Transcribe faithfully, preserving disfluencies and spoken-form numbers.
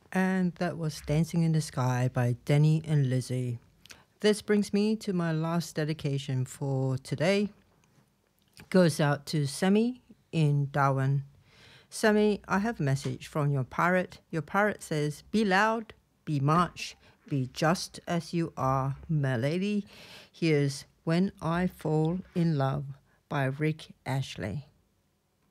And that was Dancing in the Sky by Denny and Lizzie. This brings me to my last dedication for today. Goes out to Semi in Darwin. Semi, I have a message from your parrot. Your parrot says, be loud, be much, be just as you are, my lady. Here's When I Fall in Love by Rick Ashley.